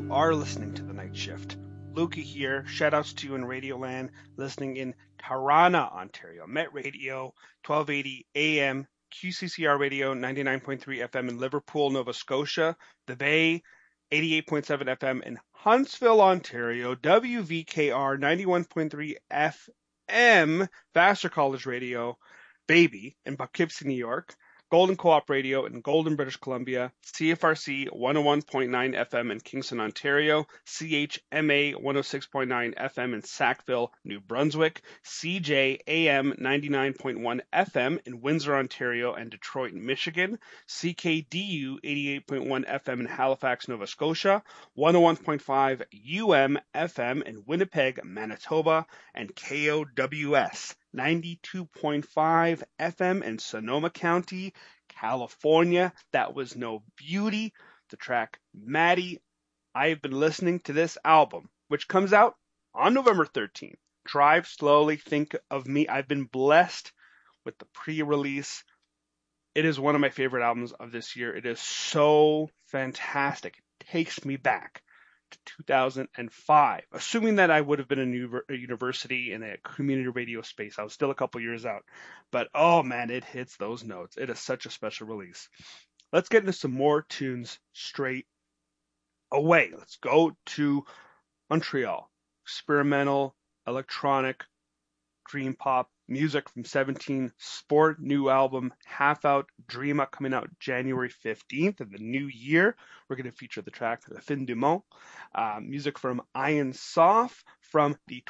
are listening to The Night Shift. Lukey here. Shoutouts to you in Radioland, listening in Tarana, Ontario. Met Radio, 1280 AM, QCCR Radio, 99.3 FM in Liverpool, Nova Scotia. The Bay, 88.7 FM in Huntsville, Ontario. WVKR, 91.3 FM, Vassar College Radio, Baby, in Poughkeepsie, New York. Golden Co-op Radio in Golden, British Columbia, CFRC 101.9 FM in Kingston, Ontario, CHMA 106.9 FM in Sackville, New Brunswick, CJAM 99.1 FM in Windsor, Ontario and Detroit, Michigan, CKDU 88.1 FM in Halifax, Nova Scotia, 101.5 FM in Winnipeg, Manitoba, and KOWS 92.5 FM in Sonoma County, California. That was No Beauty, the track Maddie. I've been listening to this album, which comes out on November 13th. Drive Slowly, Think of Me. I've been blessed with the pre-release. It is one of my favorite albums of this year. It is so fantastic. It takes me back to 2005, assuming that I would have been in a university in a community radio space. I was still a couple years out, but oh man, it hits those notes. It is such a special release. Let's get into some more tunes straight away. Let's go to Montreal. Experimental, electronic, dream pop music from 17 Sport, new album Half Out Dreama coming out January 15th of the new year. We're going to feature the track The Fin du Monde. Music from Ian Soft from the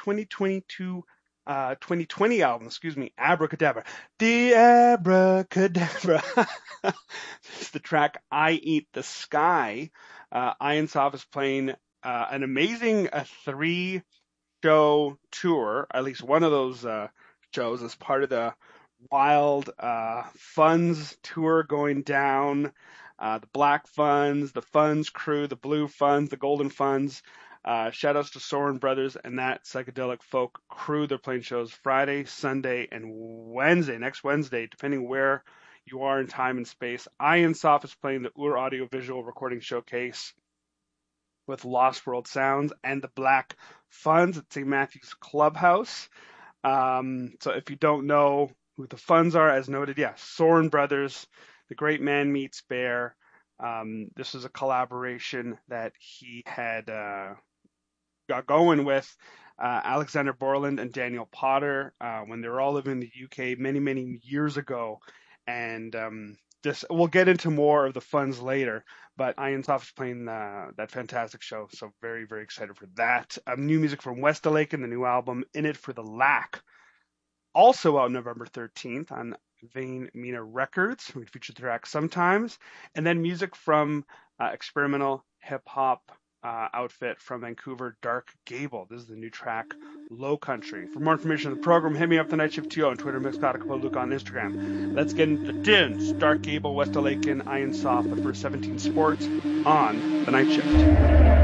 2020 album, Abracadabra. The Abracadabra. This is the track I Eat the Sky. Ian Soft is playing an amazing 3-show tour, at least one of those shows as part of the Wild Funds tour going down. The Black Funds, the Funds crew, the Blue Funds, the Golden Funds. Shout outs to Soren Brothers and that psychedelic folk crew. They're playing shows Friday, Sunday, and Wednesday, next Wednesday, depending where you are in time and space. Ian Soft is playing the Ur Audio Visual Recording Showcase with Lost World Sounds and the Black Funds at St. Matthew's Clubhouse. So if you don't know who the Funds are, as noted, Soren Brothers, The Great Man Meets Bear. This was a collaboration that he had got going with Alexander Borland and Daniel Potter when they were all living in the UK many, many years ago. And we'll get into more of the Funds later, but Ian Soft is playing that fantastic show, so very, very excited for that. New music from Westalaken, the new album In It for the Lack, also out November 13th on Vein Mina Records. We feature the track Sometimes, and then music from experimental hip-hop outfit from Vancouver, Dark Gable. This is the new track, Low Country. For more information on the program, hit me up, The Night Shift 2 on Twitter, Mixcloud, Luke on Instagram. Let's get into the tunes. Dark Gable, Westalaken, Ian Soft, but for 17 Sports on The Night Shift.